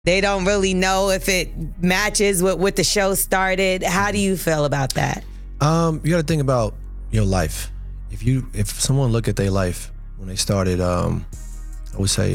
They don't really know if it matches with what the show started. How do you feel about that? You got to think about your life. If someone look at their life when they started, I would say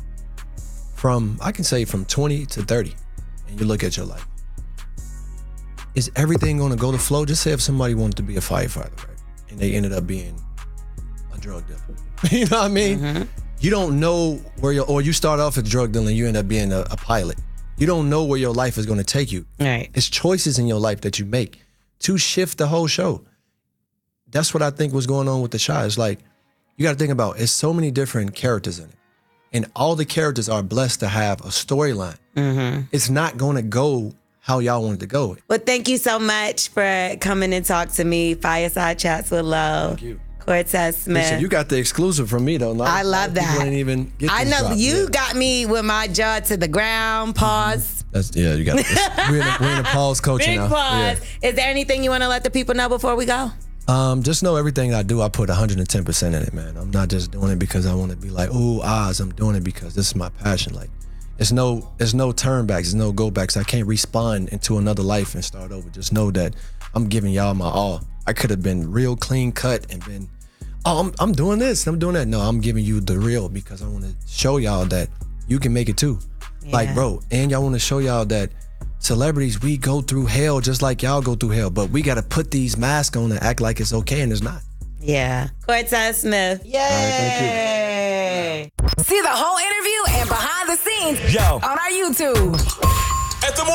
I can say from 20 to 30, and you look at your life. Is everything going to go to flow? Just say if somebody wanted to be a firefighter, right? And they ended up being a drug dealer. You know what I mean? Mm-hmm. You don't know where or you start off as a drug dealer and you end up being a pilot. You don't know where your life is going to take you. Right. It's choices in your life that you make to shift the whole show. That's what I think was going on with the Chi. It's like, you got to think about, it's so many different characters in it. And all the characters are blessed to have a storyline. Mm-hmm. It's not going to go how y'all wanted to go. Well, thank you so much for coming and talk to me. Fireside Chats with Love. Thank you. Cortez Smith. Listen, you got the exclusive from me, though. I love that. Didn't even get I know. drop. You got me with my jaw to the ground. Pause. You got it. We're in a pause coaching Big now. pause. Yeah. Is there anything you want to let the people know before we go? Just know everything I do, I put 110% in it, man. I'm not just doing it because I want to be like, ooh, Oz. I'm doing it because this is my passion. Like, there's no turn backs, there's no go backs. I can't respawn into another life and start over. Just know that I'm giving y'all my all. I could have been real clean cut and been, I'm doing this, I'm doing that. No, I'm giving you the real because I want to show y'all that you can make it too. Yeah. Like, bro, and y'all want to show y'all that celebrities, we go through hell just like y'all go through hell, but we got to put these masks on and act like it's okay, and it's not. Yeah. Cortez Smith. Yay! All right, thank you. See the whole interview and behind the scenes on our YouTube.